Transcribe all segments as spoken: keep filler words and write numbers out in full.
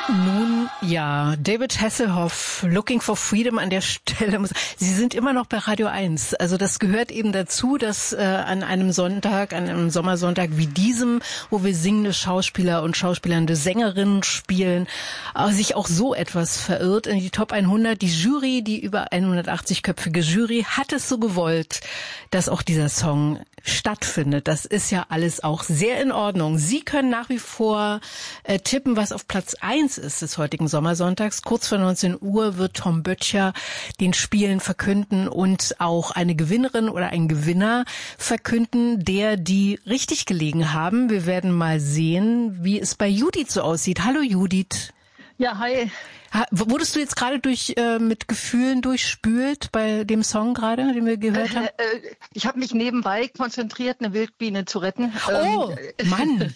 Nun ja, David Hasselhoff, Looking for Freedom an der Stelle. Sie sind immer noch bei Radio eins. Also das gehört eben dazu, dass äh, an einem Sonntag, an einem Sommersonntag wie diesem, wo wir singende Schauspieler und schauspielernde Sängerinnen spielen, äh, sich auch so etwas verirrt in die Top hundert. Die Jury, die über hundertachtzig-köpfige Jury, hat es so gewollt, dass auch dieser Song stattfindet. Das ist ja alles auch sehr in Ordnung. Sie können nach wie vor äh, tippen, was auf Platz eins ist des heutigen Sommersonntags. Kurz vor neunzehn Uhr wird Tom Böttcher den Spielen verkünden und auch eine Gewinnerin oder einen Gewinner verkünden, der die richtig gelegen haben. Wir werden mal sehen, wie es bei Judith so aussieht. Hallo Judith. Ja, hi. Ha, wurdest du jetzt gerade durch äh, mit Gefühlen durchspült bei dem Song gerade, den wir gehört haben? Äh, äh, ich habe mich nebenbei konzentriert, eine Wildbiene zu retten. Oh, ähm, Mann.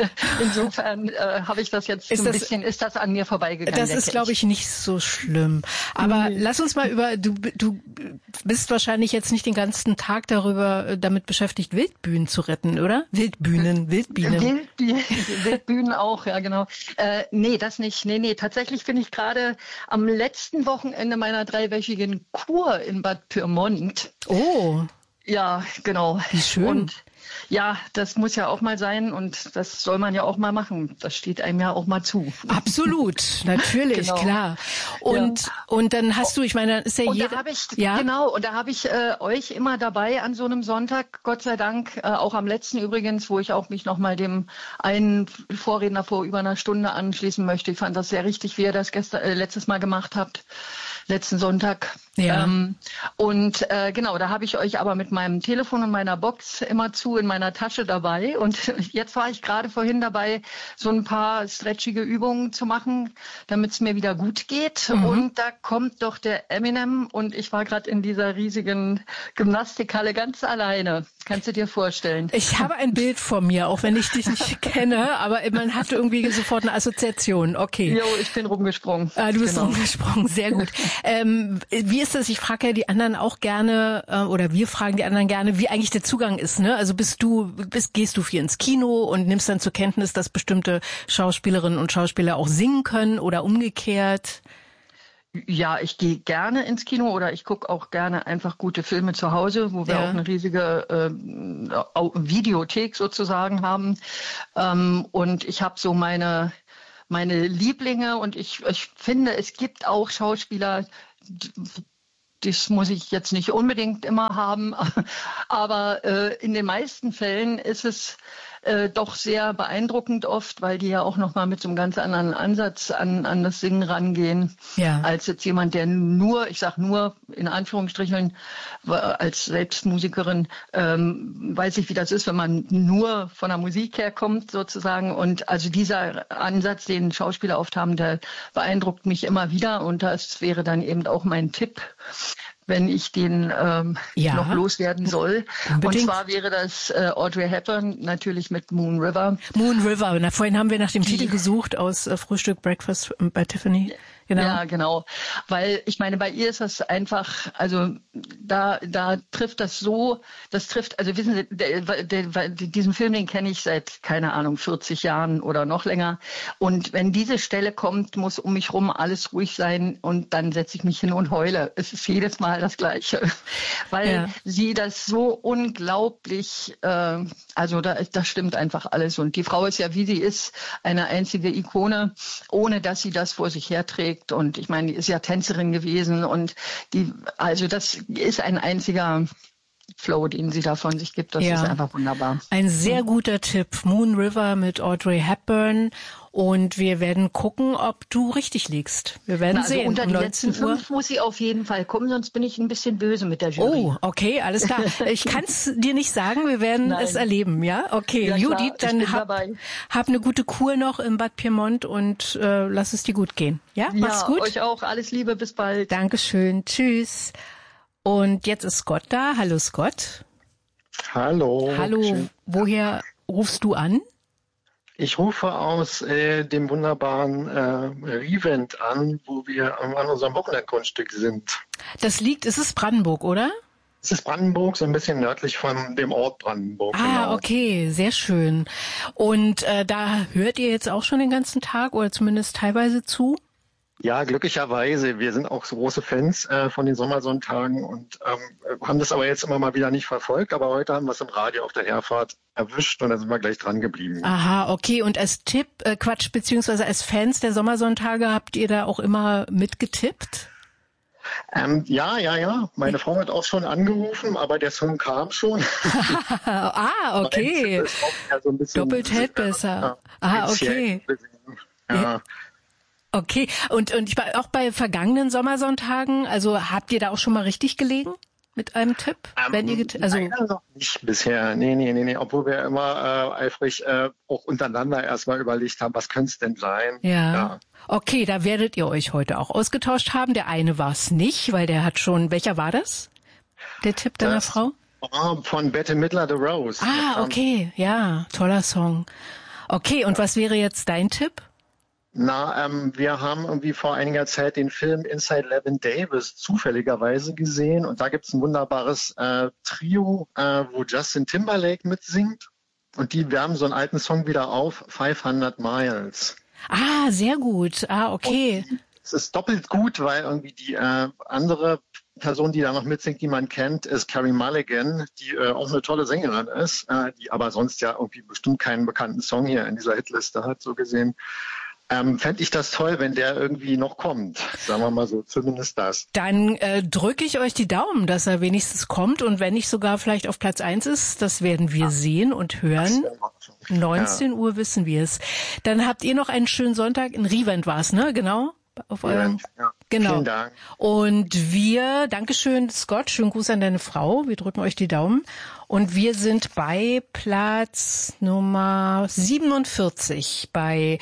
Insofern äh, habe ich das jetzt ist ein das, bisschen, ist das an mir vorbeigegangen. Das ist, glaube ich, nicht so schlimm. Aber mhm. lass uns mal über, du, du bist wahrscheinlich jetzt nicht den ganzen Tag darüber damit beschäftigt, Wildbühnen zu retten, oder? Wildbühnen, Wildbienen. Wildbienen, Wildbühnen auch, ja genau. Äh, nee, das nicht. Nee, nee, tatsächlich bin ich gerade am letzten Wochenende meiner dreiwöchigen Kur in Bad Pyrmont. Oh. Ja, genau. Wie schön. Und ja, das muss ja auch mal sein und das soll man ja auch mal machen. Das steht einem ja auch mal zu. Absolut, natürlich, genau. Klar. Und ja. und dann hast du, ich meine, dann ist ja und jeder... Da hab ich, ja? Genau, und da habe ich äh, euch immer dabei an so einem Sonntag, Gott sei Dank, äh, auch am letzten übrigens, wo ich auch mich nochmal dem einen Vorredner vor über einer Stunde anschließen möchte. Ich fand das sehr richtig, wie ihr das gestern, äh, letztes Mal gemacht habt. Letzten Sonntag. Ja. Ähm, und äh, genau, da habe ich euch aber mit meinem Telefon und meiner Box immer zu in meiner Tasche dabei. Und jetzt war ich gerade vorhin dabei, so ein paar stretchige Übungen zu machen, damit es mir wieder gut geht. Mhm. Und da kommt doch der Eminem und ich war gerade in dieser riesigen Gymnastikhalle ganz alleine. Kannst du dir vorstellen? Ich habe ein Bild vor mir, auch wenn ich dich nicht kenne, aber man hat irgendwie sofort eine Assoziation. Okay. Jo, ich bin rumgesprungen. Ah, du bist genau. rumgesprungen, sehr gut. ähm, wie ist das? Ich frage ja die anderen auch gerne, äh, oder wir fragen die anderen gerne, wie eigentlich der Zugang ist, ne? Also bist du, bist, gehst du viel ins Kino und nimmst dann zur Kenntnis, dass bestimmte Schauspielerinnen und Schauspieler auch singen können oder umgekehrt? Ja, ich gehe gerne ins Kino oder ich gucke auch gerne einfach gute Filme zu Hause, wo wir ja. auch eine riesige äh, Videothek sozusagen haben. Ähm, und ich habe so meine meine Lieblinge und ich, ich finde, es gibt auch Schauspieler, das muss ich jetzt nicht unbedingt immer haben, aber äh, in den meisten Fällen ist es äh, doch sehr beeindruckend oft, weil die ja auch nochmal mit so einem ganz anderen Ansatz an, an das Singen rangehen, ja. als jetzt jemand, der nur, ich sag nur in Anführungsstrichen, als Selbstmusikerin, ähm, weiß ich, wie das ist, wenn man nur von der Musik herkommt sozusagen. Und also dieser Ansatz, den Schauspieler oft haben, der beeindruckt mich immer wieder und das wäre dann eben auch mein Tipp, wenn ich den ähm, ja, noch loswerden soll. Unbedingt. Und zwar wäre das äh, Audrey Hepburn, natürlich mit Moon River. Moon River. Na, vorhin haben wir nach dem Die, Titel gesucht aus äh, Frühstück, Breakfast bei Tiffany. Genau. Ja, genau. Weil ich meine, bei ihr ist das einfach, also da da trifft das so, das trifft, also wissen Sie, der, der, diesen Film, den kenne ich seit, keine Ahnung, vierzig Jahren oder noch länger. Und wenn diese Stelle kommt, muss um mich rum alles ruhig sein und dann setze ich mich hin und heule. Es ist jedes Mal das Gleiche. Weil ja. sie das so unglaublich, äh, also da, da stimmt einfach alles. Und die Frau ist ja, wie sie ist, eine einzige Ikone, ohne dass sie das vor sich herträgt. Und ich meine, die ist ja Tänzerin gewesen und die, also das ist ein einziger Flow, den sie da von sich gibt. Das ja. ist einfach wunderbar. Ein sehr guter Tipp. Moon River mit Audrey Hepburn. Und wir werden gucken, ob du richtig liegst. Wir werden Na, also sehen. Unter die letzten fünf muss sie auf jeden Fall kommen, sonst bin ich ein bisschen böse mit der Jury. Oh, okay, alles klar. Ich kann es dir nicht sagen, wir werden Nein. es erleben, ja? Okay, ja, Judith, dann hab, hab eine gute Kur noch im Bad Pyrmont und äh, lass es dir gut gehen. Ja, ja, mach's gut. Euch auch, alles Liebe, bis bald. Dankeschön, tschüss. Und jetzt ist Scott da. Hallo Scott. Hallo. Hallo, schön. Woher rufst du an? Ich rufe aus äh, dem wunderbaren äh, Rivent an, wo wir an unserem Wochenendgrundstück sind. Das liegt, es ist Brandenburg, oder? Es ist Brandenburg, so ein bisschen nördlich von dem Ort Brandenburg. Ah, genau. Okay, sehr schön. Und äh, da hört ihr jetzt auch schon den ganzen Tag oder zumindest teilweise zu? Ja, glücklicherweise. Wir sind auch so große Fans äh, von den Sommersonntagen und ähm, haben das aber jetzt immer mal wieder nicht verfolgt. Aber heute haben wir es im Radio auf der Herfahrt erwischt und da sind wir gleich dran geblieben. Aha, okay. Und als Tipp, äh, Quatsch, beziehungsweise als Fans der Sommersonntage habt ihr da auch immer mitgetippt? Ähm, ja, ja, ja. Meine Frau hat auch schon angerufen, aber der Song kam schon. ah, okay. Ja so ein bisschen, Doppelt hält besser. Ah, okay. Ja. ja. Okay, und, und ich war auch bei vergangenen Sommersonntagen, also habt ihr da auch schon mal richtig gelegen mit einem Tipp? Ähm, wenn ihr get- also leider noch nicht bisher. Nee, nee, nee, nee. Obwohl wir immer äh, eifrig äh, auch untereinander erstmal überlegt haben, was könnte es denn sein? Ja. ja. Okay, da werdet ihr euch heute auch ausgetauscht haben. Der eine war es nicht, weil der hat schon, welcher war das? Der Tipp deiner Das Frau? war von Bette Midler, The Rose. Ah, okay, ja, toller Song. Okay, und was wäre jetzt dein Tipp? Na, ähm, wir haben irgendwie vor einiger Zeit den Film Inside Llewyn Davis zufälligerweise gesehen und da gibt's ein wunderbares äh, Trio, äh, wo Justin Timberlake mitsingt und die wärmen so einen alten Song wieder auf, fünfhundert Miles. Ah, sehr gut. Ah, okay. Es ist doppelt gut, weil irgendwie die äh, andere Person, die da noch mitsingt, die man kennt, ist Carey Mulligan, die äh, auch eine tolle Sängerin ist, äh, die aber sonst ja irgendwie bestimmt keinen bekannten Song hier in dieser Hitliste hat, so gesehen. Ähm, fände ich das toll, wenn der irgendwie noch kommt. Sagen wir mal so, zumindest das. Dann äh, drücke ich euch die Daumen, dass er wenigstens kommt und wenn nicht sogar vielleicht auf Platz eins ist, das werden wir sehen und hören. neunzehn Uhr wissen wir es. Dann habt ihr noch einen schönen Sonntag. In Rivent war es, ne? Genau? Auf eurem, ja. Genau. Vielen Dank. Und wir, Dankeschön, Scott, schönen Gruß an deine Frau. Wir drücken euch die Daumen. Und wir sind bei Platz Nummer siebenundvierzig bei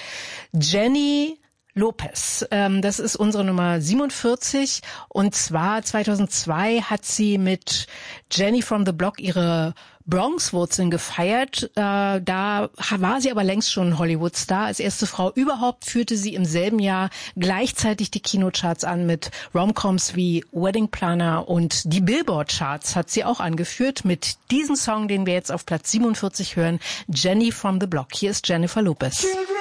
Jenny Lopez. Ähm, das ist unsere Nummer siebenundvierzig. Und zwar zweitausendzwei hat sie mit Jenny from the Block ihre Bronx-Wurzeln gefeiert. Äh, da war sie aber längst schon Hollywood-Star. Als erste Frau überhaupt führte sie im selben Jahr gleichzeitig die Kinocharts an mit Romcoms wie Wedding Planner und die Billboard-Charts hat sie auch angeführt mit diesem Song, den wir jetzt auf Platz siebenundvierzig hören, Jenny from the Block. Hier ist Jennifer Lopez.